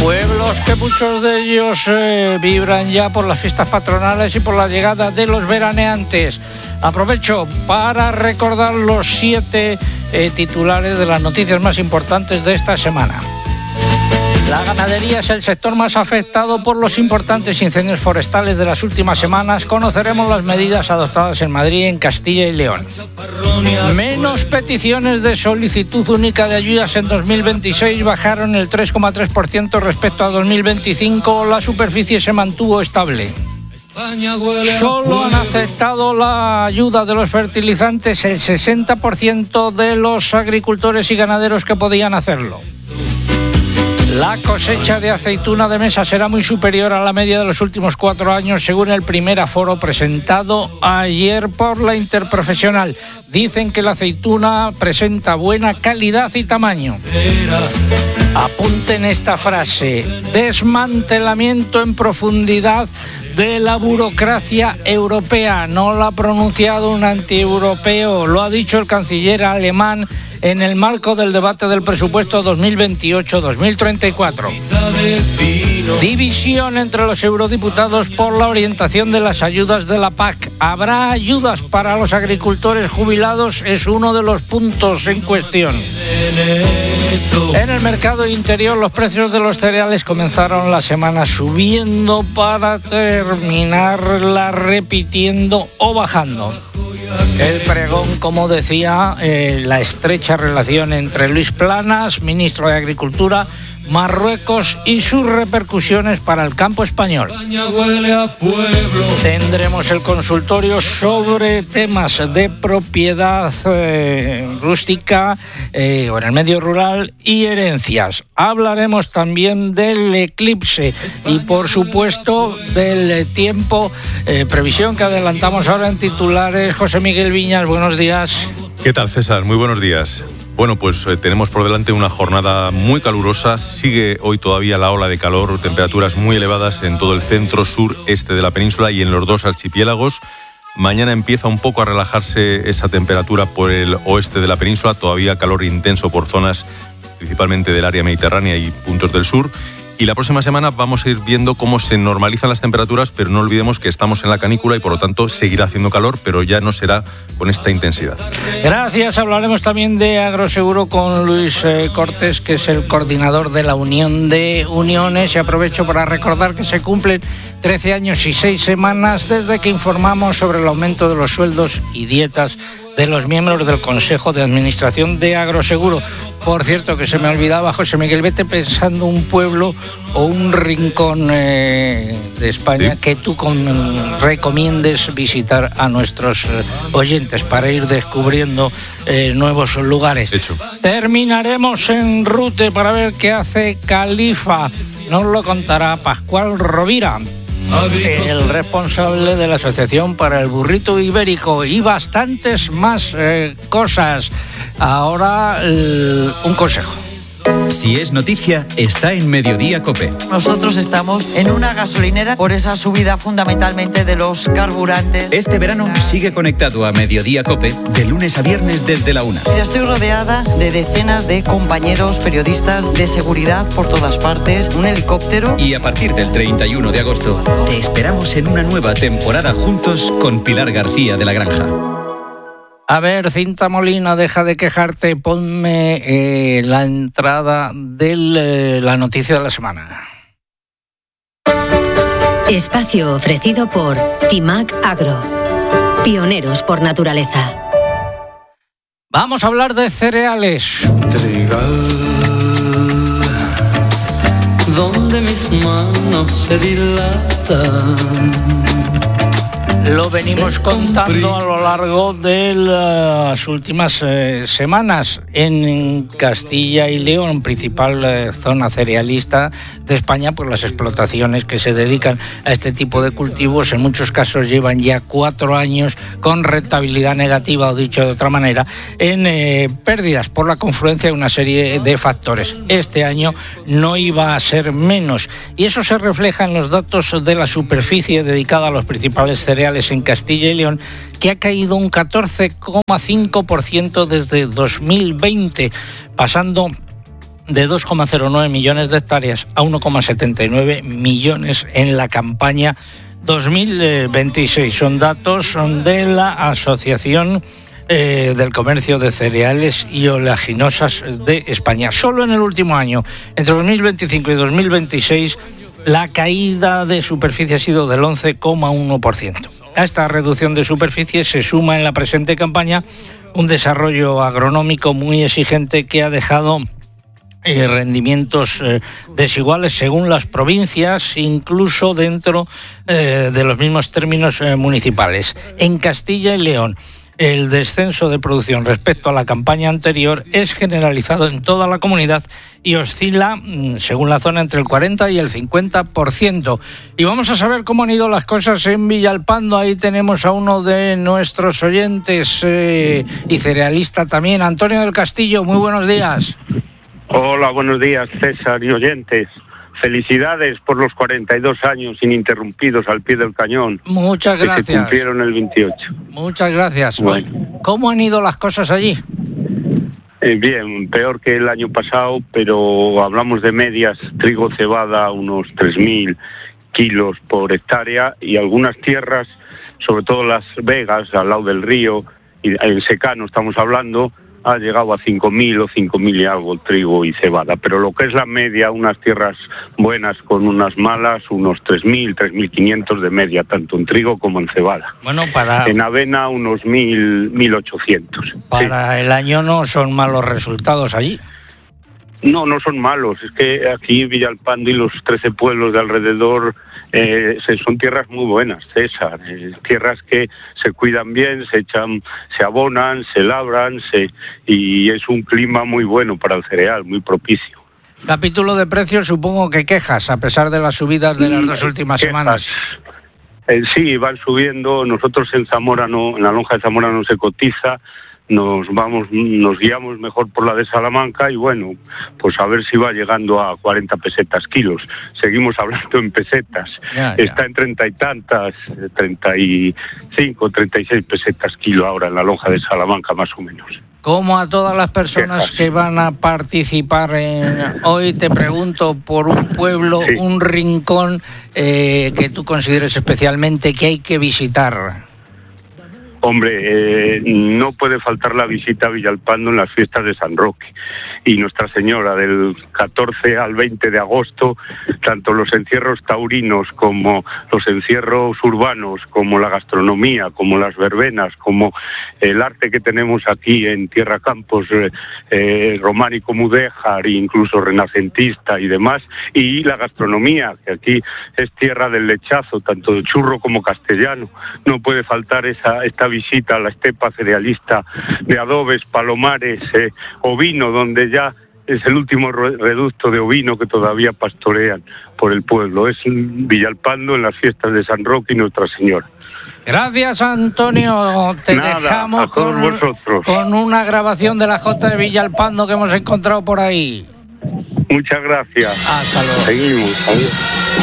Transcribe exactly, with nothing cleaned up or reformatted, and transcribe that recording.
Pueblos que muchos de ellos eh, vibran ya por las fiestas patronales y por la llegada de los veraneantes. Aprovecho para recordar los siete eh, titulares de las noticias más importantes de esta semana. La ganadería es el sector más afectado por los importantes incendios forestales de las últimas semanas. Conoceremos las medidas adoptadas en Madrid y en Castilla y León. Menos peticiones de solicitud única de ayudas en dos mil veintiséis, bajaron el tres coma tres por ciento respecto a dos mil veinticinco. La superficie se mantuvo estable. Solo han aceptado la ayuda de los fertilizantes el sesenta por ciento de los agricultores y ganaderos que podían hacerlo. La cosecha de aceituna de mesa será muy superior a la media de los últimos cuatro años, según el primer aforo presentado ayer por la Interprofesional. Dicen que la aceituna presenta buena calidad y tamaño. Apunten esta frase: desmantelamiento en profundidad de la burocracia europea. No lo ha pronunciado un antieuropeo, lo ha dicho el canciller alemán en el marco del debate del presupuesto dos mil veintiocho dos mil treinta y cuatro. División entre los eurodiputados por la orientación de las ayudas de la P A C. ¿Habrá ayudas para los agricultores jubilados? Es uno de los puntos en cuestión. En el mercado interior, los precios de los cereales comenzaron la semana subiendo para terminarla repitiendo o bajando. El pregón, como decía, eh, la estrecha relación entre Luis Planas, ministro de Agricultura, Marruecos y sus repercusiones para el campo español. Tendremos el consultorio sobre temas de propiedad eh, rústica eh, o en el medio rural y herencias. Hablaremos también del eclipse y, por supuesto, del tiempo, eh, previsión que adelantamos ahora en titulares. José Miguel Viñas, buenos días. ¿Qué tal, César? Muy buenos días. Bueno, pues eh, tenemos por delante una jornada muy calurosa. Sigue hoy todavía la ola de calor, temperaturas muy elevadas en todo el centro, sur, este de la península y en los dos archipiélagos. Mañana empieza un poco a relajarse esa temperatura por el oeste de la península, todavía calor intenso por zonas principalmente del área mediterránea y puntos del sur. Y la próxima semana vamos a ir viendo cómo se normalizan las temperaturas, pero no olvidemos que estamos en la canícula y por lo tanto seguirá haciendo calor, pero ya no será con esta intensidad. Gracias. Hablaremos también de Agroseguro con Luis eh, Cortés, que es el coordinador de la Unión de Uniones. Y aprovecho para recordar que se cumplen trece años y seis semanas desde que informamos sobre el aumento de los sueldos y dietas de los miembros del Consejo de Administración de Agroseguro. Por cierto, que se me olvidaba, José Miguel, vete pensando un pueblo o un rincón eh, de España ¿Sí? que tú con, recomiendes visitar a nuestros eh, oyentes para ir descubriendo eh, nuevos lugares. Hecho. Terminaremos en Rute para ver qué hace Califa. Nos lo contará Pascual Rovira, el responsable de la Asociación para el Burrito Ibérico, y bastantes más eh, cosas. Ahora, eh, un consejo. Si es noticia, está en Mediodía COPE. Nosotros estamos en una gasolinera por esa subida fundamentalmente de los carburantes. Este verano sigue conectado a Mediodía COPE de lunes a viernes desde la una. Estoy rodeada de decenas de compañeros periodistas de seguridad por todas partes, un helicóptero. Y a partir del treinta y uno de agosto, te esperamos en una nueva temporada juntos con Pilar García de la Granja. A ver, Cinta Molina, deja de quejarte, ponme eh, la entrada de eh, la noticia de la semana. Espacio ofrecido por Timac Agro, pioneros por naturaleza. Vamos a hablar de cereales. Trigal, donde mis manos se dilatan. Lo venimos contando a lo largo de las últimas eh, semanas. En Castilla y León, principal eh, zona cerealista de España, pues las explotaciones que se dedican a este tipo de cultivos en muchos casos llevan ya cuatro años con rentabilidad negativa, o dicho de otra manera, en eh, pérdidas por la confluencia de una serie de factores. Este año no iba a ser menos, y eso se refleja en los datos de la superficie dedicada a los principales cereales en Castilla y León, que ha caído un catorce coma cinco por ciento desde dos mil veinte, pasando de dos coma cero nueve millones de hectáreas a uno coma setenta y nueve millones en la campaña dos mil veintiséis. Son datos de la Asociación eh, del Comercio de Cereales y Oleaginosas de España. Solo en el último año, entre dos mil veinticinco y dos mil veintiséis, la caída de superficie ha sido del once coma uno por ciento. A esta reducción de superficie se suma en la presente campaña un desarrollo agronómico muy exigente que ha dejado Eh, rendimientos eh, desiguales según las provincias, incluso dentro eh, de los mismos términos eh, municipales. En Castilla y León, el descenso de producción respecto a la campaña anterior es generalizado en toda la comunidad y oscila, según la zona, entre el cuarenta y el cincuenta por ciento. Y vamos a saber cómo han ido las cosas en Villalpando. Ahí tenemos a uno de nuestros oyentes eh, y cerealista también, Antonio del Castillo. Muy buenos días. Hola, buenos días, César y oyentes. Felicidades por los cuarenta y dos años ininterrumpidos al pie del cañón. Muchas gracias. Que se cumplieron el veintiocho. Muchas gracias. Bueno. ¿Cómo han ido las cosas allí? Eh, bien, peor que el año pasado, pero hablamos de medias, trigo, cebada, unos tres mil kilos por hectárea, y algunas tierras, sobre todo las Vegas, al lado del río, y en secano estamos hablando, ha llegado a cinco mil o cinco mil y algo trigo y cebada, pero lo que es la media, unas tierras buenas con unas malas, unos tres mil, tres mil quinientos de media, tanto en trigo como en cebada. Bueno, para... En avena unos mil, mil ochocientos. Para sí. El año no son malos resultados allí. No, no son malos, es que aquí Villalpando y los trece pueblos de alrededor eh, son tierras muy buenas, César, eh, tierras que se cuidan bien, se echan, se abonan, se labran, se, y es un clima muy bueno para el cereal, muy propicio. Capítulo de precios, supongo que quejas, a pesar de las subidas de las dos últimas quejas. semanas. Eh, sí, van subiendo, nosotros en Zamora, no, en la lonja de Zamora no se cotiza, nos vamos, nos guiamos mejor por la de Salamanca y bueno, pues a ver si va llegando a cuarenta pesetas kilos. Seguimos hablando en pesetas. Ya, ya. Está en treinta y tantas, treinta y cinco, treinta y seis pesetas kilo ahora en la lonja de Salamanca más o menos. Como a todas las personas que van a participar en hoy, te pregunto por un pueblo, sí. un rincón eh, que tú consideres especialmente que hay que visitar. Hombre, eh, no puede faltar la visita a Villalpando en las fiestas de San Roque y Nuestra Señora del catorce al veinte de agosto, tanto los encierros taurinos como los encierros urbanos, como la gastronomía, como las verbenas, como el arte que tenemos aquí en Tierra Campos, eh, eh, románico mudéjar, incluso renacentista y demás, y la gastronomía, que aquí es tierra del lechazo, tanto de churro como castellano. No puede faltar esa esta visita a la estepa cerealista de Adobes, Palomares, eh, Ovino, donde ya es el último reducto de ovino que todavía pastorean por el pueblo. Es Villalpando en las fiestas de San Roque y Nuestra Señora. Gracias, Antonio. Te Nada, dejamos con, con una grabación de la Jota de Villalpando que hemos encontrado por ahí. Muchas gracias. Hasta luego. Seguimos. Adiós.